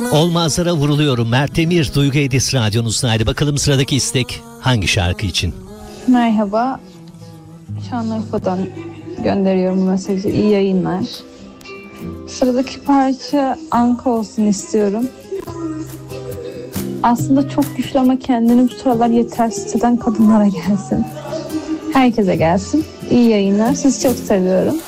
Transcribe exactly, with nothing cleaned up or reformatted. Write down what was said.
Olmazlara vuruluyorum. Mert Demir, Duygu Edis radyonuzdaydı. Bakalım sıradaki istek hangi şarkı için? Merhaba. Şanlıurfa'dan gönderiyorum bu mesajı. İyi yayınlar. Sıradaki parça Anka olsun istiyorum. Aslında çok güçlü ama kendini bu sıralar yetersiz hisseden kadınlara gelsin. Herkese gelsin. İyi yayınlar. Sizi çok seviyorum.